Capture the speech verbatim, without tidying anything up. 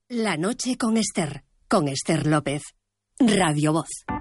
La noche con Esther, con Esther López. Radio Voz.